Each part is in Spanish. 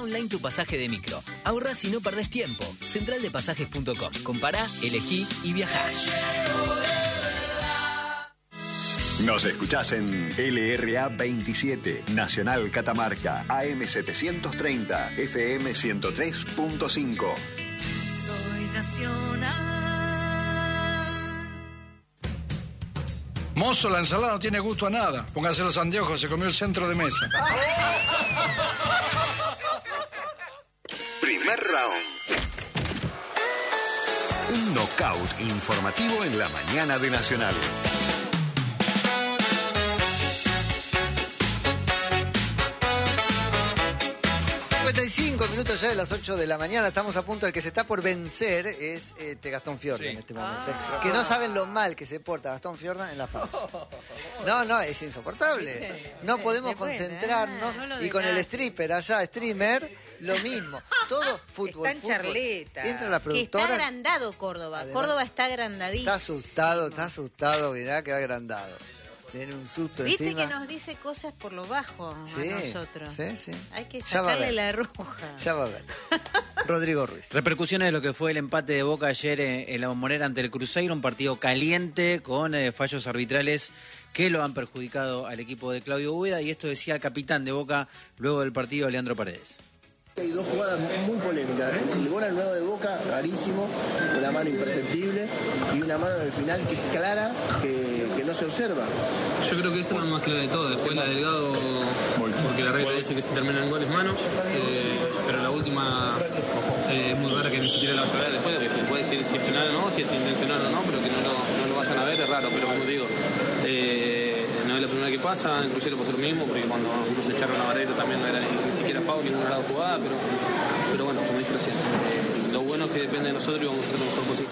online tu pasaje de micro. Ahorrás y no perdés tiempo. Centraldepasajes.com. Compará, elegí y viajá. Nos escuchás en LRA 27, Nacional Catamarca, AM 730, FM 103.5. Soy nacional. Mozo, la ensalada no tiene gusto a nada. Póngase los anteojos, se comió el centro de mesa. Primer round. Un knockout informativo en la mañana de Nacional. 55 minutos ya de las 8 de la mañana. Estamos a punto. El que se está por vencer es Gastón Fiorda en este momento. Que no saben lo mal que se porta Gastón Fiorda en la pausa. No, es insoportable. No podemos concentrarnos. Y con el stripper allá, streamer, lo mismo. Todo fútbol. Está en charleta. Entra la Que productora. está agrandado Córdoba. Además, Córdoba está agrandadísimo. Está asustado, mirá que va agrandado. Tiene un susto Viste encima. que nos dice cosas por lo bajo a nosotros. Sí. Hay que Ya va a sacarle ver. la roja. Ya va a ver. Rodrigo Ruiz. Repercusiones de lo que fue el empate de Boca ayer en la Bombonera ante el Cruzeiro, un partido caliente con fallos arbitrales que lo han perjudicado al equipo de Claudio Úbeda, y esto decía el capitán de Boca luego del partido, Leandro Paredes. Hay dos jugadas muy polémicas. El gol al nuevo de Boca, rarísimo, una mano imperceptible y una mano en el final que es clara, que no se observa. Yo creo que esa es la más clara de todo. Después la Delgado, porque la regla dice que si termina en gol es mano, pero la última es muy rara que ni siquiera la vaya a ver después, que puede decir si es penal o no, si es intencional o no, pero que no lo vayan a ver es raro, pero como digo, no es la primera que pasa, en Cruzeiro pasó lo mismo, porque cuando nos echaron a Barreiro también no era ni siquiera foul, ninguna era jugada, pero bueno, como dije recién, lo bueno es que depende de nosotros y vamos a hacer lo mejor posible.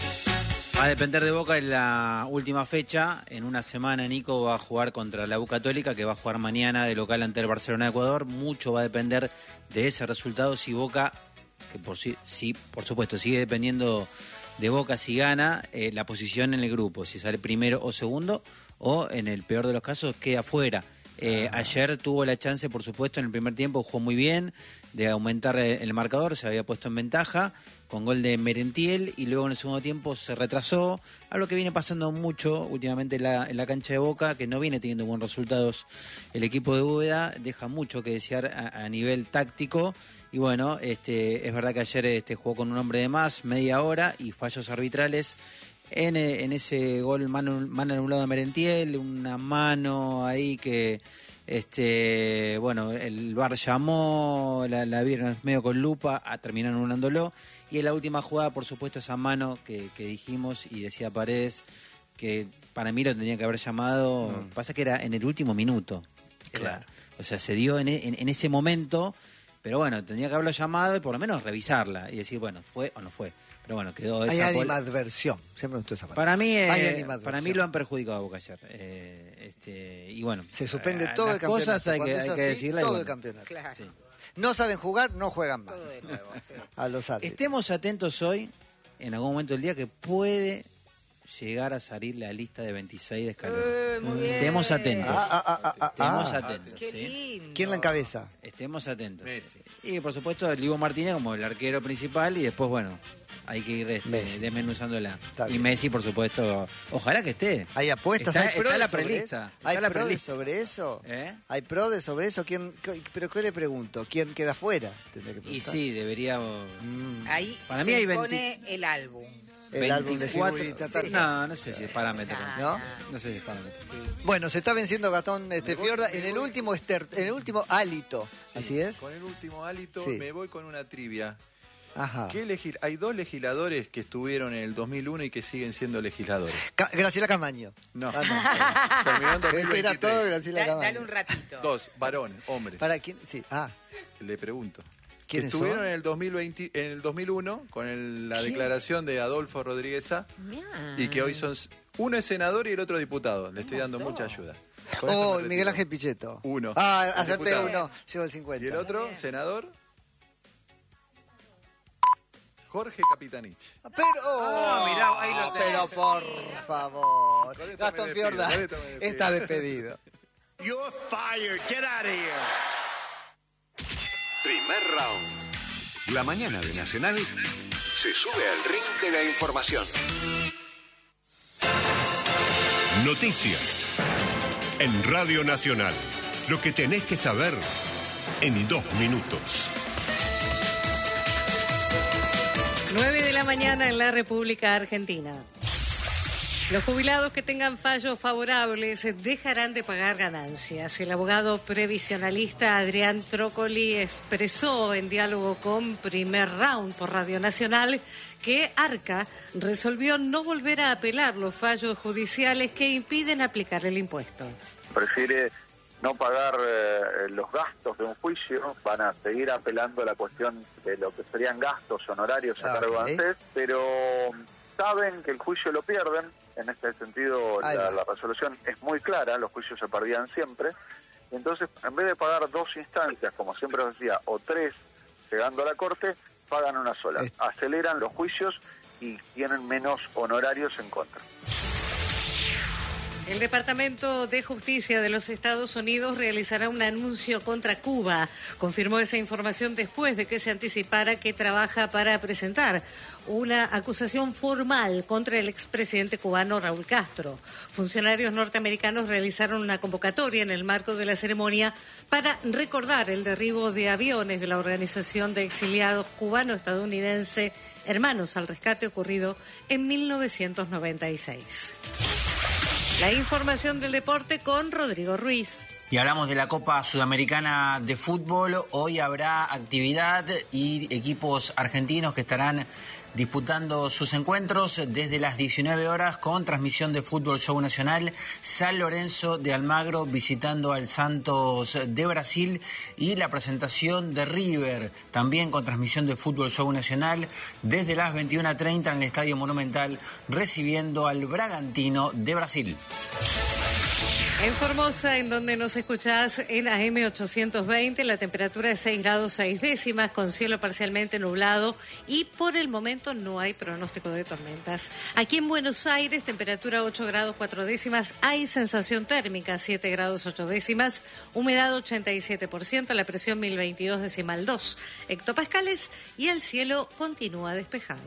Va a depender de Boca en la última fecha. En una semana Nico va a jugar contra la U Católica, que va a jugar mañana de local ante el Barcelona de Ecuador. Mucho va a depender de ese resultado. Si Boca, que por supuesto sigue dependiendo de Boca si gana, la posición en el grupo, si sale primero o segundo, o en el peor de los casos queda fuera. Ayer tuvo la chance, por supuesto, en el primer tiempo jugó muy bien, de aumentar el marcador, se había puesto en ventaja con gol de Merentiel, y luego en el segundo tiempo se retrasó, algo que viene pasando mucho últimamente en la cancha de Boca, que no viene teniendo buenos resultados el equipo de Úbeda, deja mucho que desear a nivel táctico, y bueno, es verdad que ayer jugó con un hombre de más, media hora, y fallos arbitrales en ese gol mano anulado de Merentiel, una mano ahí que el VAR llamó, la vieron medio con lupa, terminaron anulándolo, y en la última jugada, por supuesto, esa mano que dijimos, y decía Paredes que para mí lo tendría que haber llamado, pasa que era en el último minuto, Claro. o sea, se dio en ese momento, pero bueno, tendría que haberlo llamado y por lo menos revisarla y decir, bueno, fue o no fue. Pero bueno, quedó esa. Hay animadversión. Siempre me gustó esa palabra. Para mí lo han perjudicado a Boca ayer. Y bueno. Se suspende todo el campeonato. Cosas hay que decirle. Todo el campeonato. Claro. Sí. No saben jugar, no juegan más. Todo de nuevo, sí. A los árbitros. Estemos atentos hoy, en algún momento del día, que puede llegar a salir la lista de 26 de Scaloni. Muy bien. Estemos atentos. Estemos atentos. Qué ¿sí? lindo. ¿Quién la encabeza? Estemos atentos. Y por supuesto, el Diego Martínez como el arquero principal, y después, bueno, hay que ir desmenuzándola. Está Y bien. Messi, por supuesto, ojalá que esté. Hay apuestas, Está- hay pros está la sobre prelista. eso. Está ¿Hay la pros prelista. sobre eso? ¿Eh? ¿Hay pros sobre eso? ¿Pero qué le pregunto? ¿Quién queda fuera? Tendré que Y preguntar. sí, debería. Ahí Para mí se hay 20 pone el álbum. El álbum de 24. figuritas. Sí. No sé si es parámetro. ¿No? No sé si es parámetro. Bueno, se está venciendo Gastón Fiorda en el último hálito. Sí, ¿Así es? Con el último hálito Sí. me voy con una trivia. Ajá. Hay dos legisladores que estuvieron en el 2001 y que siguen siendo legisladores. Graciela Camaño. No. Ah, Terminó en no. Era todo 2023. Graciela Camaño. Dale un ratito. Dos, varones, hombres. ¿Para quién? Sí. Le pregunto. ¿Quiénes Estuvieron son? en el 2001 con la ¿Quién? declaración de Adolfo Rodríguez Sá, y que hoy son... Uno es senador y el otro diputado. Le estoy dando mucha ayuda. Con esto me retiro. Miguel Ángel Pichetto. Uno. Acerté Diputado. uno. Llevo el 50. Y el otro, senador... Jorge Capitanich. Mirá, ahí lo Pero por favor. Con esto Gastón me despido, Fiorda con esto me despido. está despedido. You're fired. Get out of here. Primer round. La mañana de Nacional se sube al ring de la información. Noticias. En Radio Nacional. Lo que tenés que saber en 2 minutos. 9 de la mañana en la República Argentina. Los jubilados que tengan fallos favorables dejarán de pagar ganancias. El abogado previsionalista Adrián Trócoli expresó en diálogo con Primer Round por Radio Nacional que Arca resolvió no volver a apelar los fallos judiciales que impiden aplicar el impuesto. Prefiere no pagar los gastos de un juicio, van a seguir apelando la cuestión de lo que serían gastos honorarios a cargo de ANSES, pero saben que el juicio lo pierden. En este sentido, la resolución es muy clara, los juicios se perdían siempre. Entonces, en vez de pagar 2 instancias, como siempre os decía, o 3, llegando a la corte, pagan una sola. Aceleran los juicios y tienen menos honorarios en contra. El Departamento de Justicia de los Estados Unidos realizará un anuncio contra Cuba. Confirmó esa información después de que se anticipara que trabaja para presentar una acusación formal contra el expresidente cubano Raúl Castro. Funcionarios norteamericanos realizaron una convocatoria en el marco de la ceremonia para recordar el derribo de aviones de la Organización de Exiliados Cubano-Estadounidense Hermanos al Rescate ocurrido en 1996. La información del deporte con Rodrigo Ruiz. Y hablamos de la Copa Sudamericana de Fútbol. Hoy habrá actividad y equipos argentinos que estarán disputando sus encuentros desde las 19 horas con transmisión de Fútbol Show Nacional. San Lorenzo de Almagro visitando al Santos de Brasil y la presentación de River también con transmisión de Fútbol Show Nacional desde las 21:30 en el Estadio Monumental recibiendo al Bragantino de Brasil. En Formosa, en donde nos escuchás en AM 820, la temperatura es 6 grados 6 décimas, con cielo parcialmente nublado y por el momento no hay pronóstico de tormentas. Aquí en Buenos Aires, temperatura 8 grados 4 décimas, hay sensación térmica 7 grados 8 décimas, humedad 87%, la presión 1022,2 hectopascales y el cielo continúa despejado.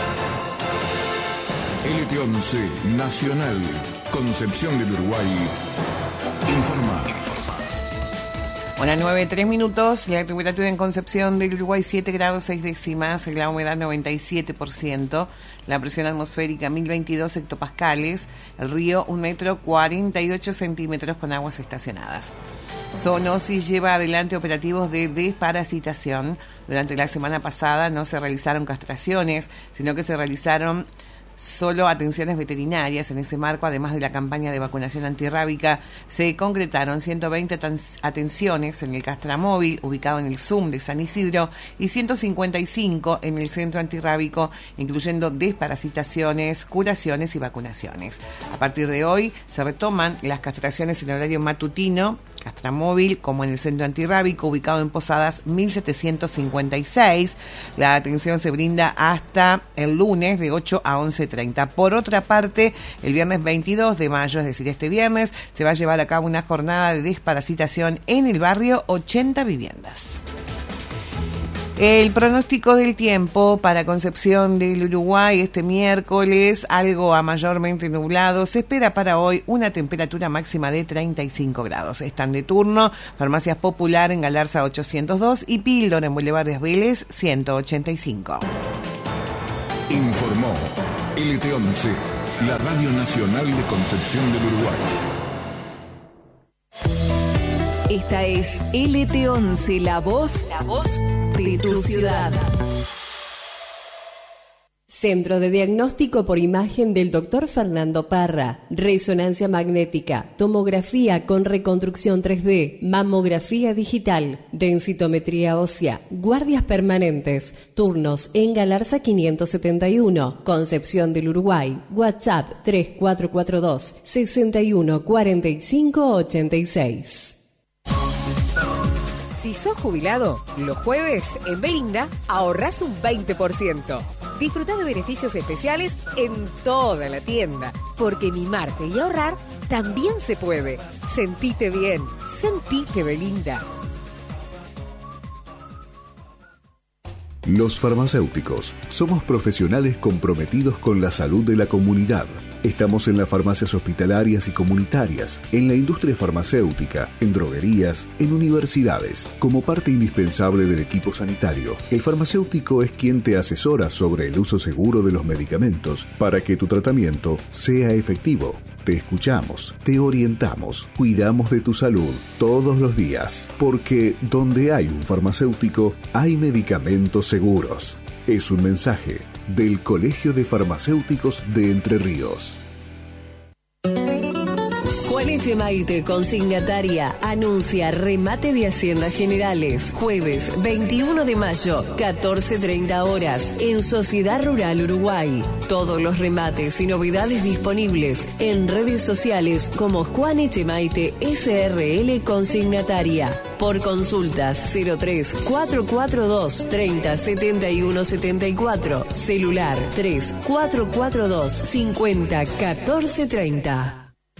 LT11 Nacional, Concepción del Uruguay, informa. Hola, 9:03 minutos. La temperatura en Concepción del Uruguay 7 grados 6 décimas, la humedad 97%, la presión atmosférica 1022 hectopascales, el río 1,48 metros con aguas estacionadas. Zoonosis lleva adelante operativos de desparasitación. Durante la semana pasada no se realizaron castraciones, sino que se realizaron solo atenciones veterinarias. En ese marco, además de la campaña de vacunación antirrábica, se concretaron 120 atenciones en el castramóvil, ubicado en el ZUM de San Isidro, y 155 en el centro antirrábico, incluyendo desparasitaciones, curaciones y vacunaciones. A partir de hoy se retoman las castraciones en horario matutino, castramóvil, como en el centro antirrábico, ubicado en Posadas 1756. La atención se brinda hasta el lunes de 8 a 11:30. Por otra parte, el viernes 22 de mayo, es decir, este viernes, se va a llevar a cabo una jornada de desparasitación en el barrio 80 Viviendas. El pronóstico del tiempo para Concepción del Uruguay este miércoles, algo a mayormente nublado. Se espera para hoy una temperatura máxima de 35 grados. Están de turno Farmacias Popular en Galarza 802 y Píldora en Boulevard de Vélez 185. Informó LT11, la Radio Nacional de Concepción del Uruguay. Esta es LT11, la voz de tu ciudad. Centro de Diagnóstico por Imagen del Dr. Fernando Parra. Resonancia magnética, tomografía con reconstrucción 3D, mamografía digital, densitometría ósea, guardias permanentes. Turnos en Galarza 571, Concepción del Uruguay. WhatsApp 3442 61 45 86. Si sos jubilado, los jueves en Belinda ahorrás un 20%. Disfruta de beneficios especiales en toda la tienda, porque mimarte y ahorrar también se puede. Sentite bien, sentite Belinda. Los farmacéuticos somos profesionales comprometidos con la salud de la comunidad. Estamos en las farmacias hospitalarias y comunitarias, en la industria farmacéutica, en droguerías, en universidades. Como parte indispensable del equipo sanitario, el farmacéutico es quien te asesora sobre el uso seguro de los medicamentos para que tu tratamiento sea efectivo. Te escuchamos, te orientamos, cuidamos de tu salud todos los días, porque donde hay un farmacéutico, hay medicamentos seguros. Es un mensaje del Colegio de Farmacéuticos de Entre Ríos. Juan Echemaite, consignataria, anuncia remate de Haciendas Generales. Jueves 21 de mayo, 14:30 horas, en Sociedad Rural Uruguay. Todos los remates y novedades disponibles en redes sociales como Juan Echemaite SRL Consignataria. Por consultas 03 442 30 71 74. Celular 3 442 50 14 30.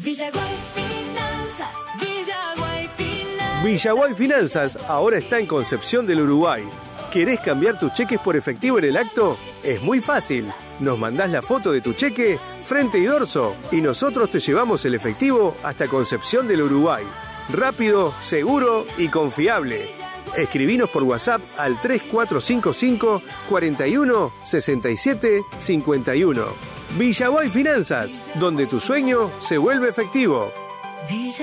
Villaguay Finanzas ahora está en Concepción del Uruguay. ¿Querés cambiar tus cheques por efectivo en el acto? Es muy fácil. Nos mandás la foto de tu cheque, frente y dorso, y nosotros te llevamos el efectivo hasta Concepción del Uruguay. Rápido, seguro y confiable. Escribinos por WhatsApp al 3455 41 67 51. Villaguay Finanzas, donde tu sueño se vuelve efectivo.